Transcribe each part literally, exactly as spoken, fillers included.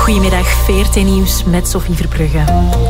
Goedemiddag, V R T Nieuws met Sophie Verbrugge.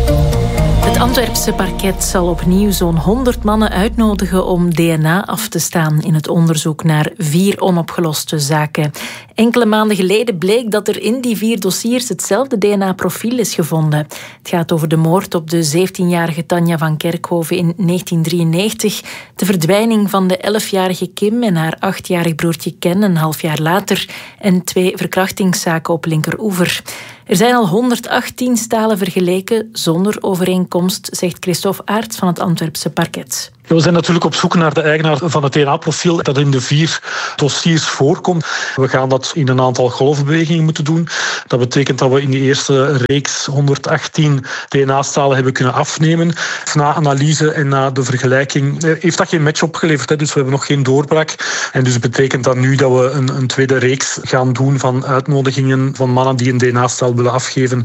Het Antwerpse parket zal opnieuw zo'n honderd mannen uitnodigen om D N A af te staan in het onderzoek naar vier onopgeloste zaken. Enkele maanden geleden bleek dat er in die vier dossiers hetzelfde D N A-profiel is gevonden. Het gaat over de moord op de zeventienjarige Tanja van Kerkhoven in negentien drieënnegentig, de verdwijning van de elfjarige Kim en haar achtjarig broertje Ken een half jaar later en twee verkrachtingszaken op Linkeroever. Er zijn al honderdachttien stalen vergeleken zonder overeenkomst, zegt Christophe Aerts van het Antwerpse parket. We zijn natuurlijk op zoek naar de eigenaar van het D N A-profiel dat in de vier dossiers voorkomt. We gaan dat in een aantal golfbewegingen moeten doen. Dat betekent dat we in die eerste reeks honderdachttien D N A-stalen hebben kunnen afnemen. Na analyse en na de vergelijking heeft dat geen match opgeleverd, hè, dus we hebben nog geen doorbraak. En dus betekent dat nu dat we een, een tweede reeks gaan doen van uitnodigingen van mannen die een D N A-staal willen afgeven.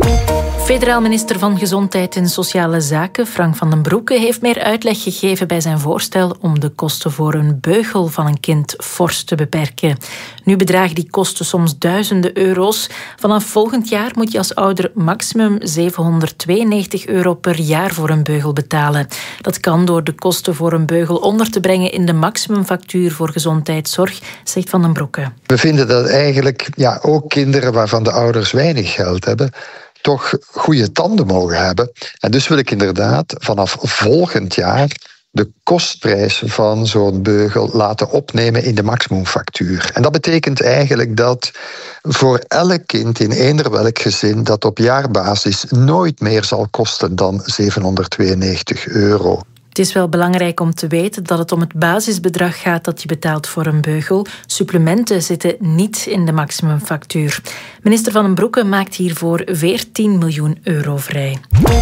Federaal minister van Gezondheid en Sociale Zaken, Frank van den Broeke, heeft meer uitleg gegeven bij zijn voorstel om de kosten voor een beugel van een kind fors te beperken. Nu bedragen die kosten soms duizenden euro's. Vanaf volgend jaar moet je als ouder maximum zevenhonderdtweeënnegentig euro per jaar voor een beugel betalen. Dat kan door de kosten voor een beugel onder te brengen in de maximumfactuur voor gezondheidszorg, zegt Van den Broeke. We vinden dat eigenlijk ja, ook kinderen waarvan de ouders weinig geld hebben, toch goede tanden mogen hebben. En dus wil ik inderdaad vanaf volgend jaar de kostprijs van zo'n beugel laten opnemen in de maximumfactuur. En dat betekent eigenlijk dat voor elk kind in eender welk gezin dat op jaarbasis nooit meer zal kosten dan zevenhonderdtweeënnegentig euro. Het is wel belangrijk om te weten dat het om het basisbedrag gaat dat je betaalt voor een beugel. Supplementen zitten niet in de maximumfactuur. Minister Van den Broeke maakt hiervoor veertien miljoen euro vrij.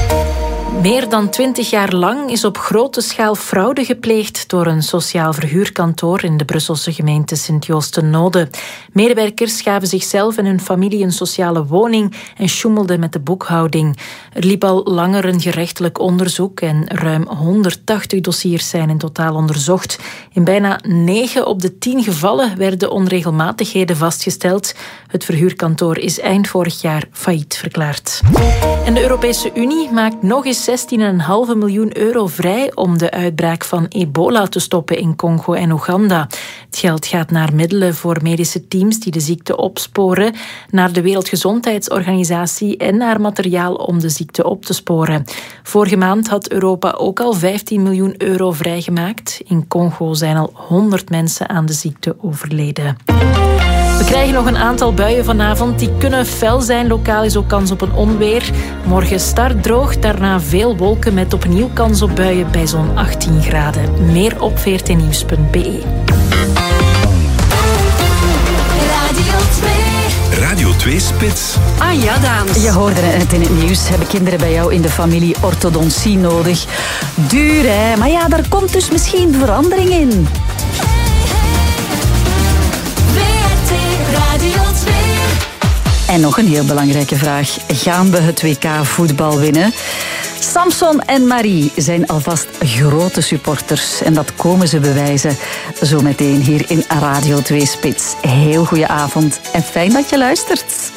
Meer dan twintig jaar lang is op grote schaal fraude gepleegd door een sociaal verhuurkantoor in de Brusselse gemeente Sint-Joost-ten-Noode. Medewerkers gaven zichzelf en hun familie een sociale woning en sjoemelden met de boekhouding. Er liep al langer een gerechtelijk onderzoek en ruim honderdtachtig dossiers zijn in totaal onderzocht. In bijna negen op de tien gevallen werden onregelmatigheden vastgesteld. Het verhuurkantoor is eind vorig jaar failliet verklaard. En de Europese Unie maakt nog eens zestien komma vijf miljoen euro vrij om de uitbraak van ebola te stoppen in Congo en Oeganda. Het geld gaat naar middelen voor medische teams die de ziekte opsporen, naar de Wereldgezondheidsorganisatie en naar materiaal om de ziekte op te sporen. Vorige maand had Europa ook al vijftien miljoen euro vrijgemaakt. In Congo zijn al honderd mensen aan de ziekte overleden. We krijgen nog een aantal buien vanavond. Die kunnen fel zijn. Lokaal is ook kans op een onweer. Morgen start droog, daarna veel wolken met opnieuw kans op buien bij zo'n achttien graden. Meer op v r t nieuws punt b e. Radio twee. Radio twee Spits. Ah ja, dames. Je hoorde het in het nieuws. Hebben kinderen bij jou in de familie orthodontie nodig? Duur, hè? Maar ja, daar komt dus misschien verandering in. En nog een heel belangrijke vraag. Gaan we het W K voetbal winnen? Samson en Marie zijn alvast grote supporters. En dat komen ze bewijzen zometeen hier in Radio twee Spits. Heel goeie avond en fijn dat je luistert.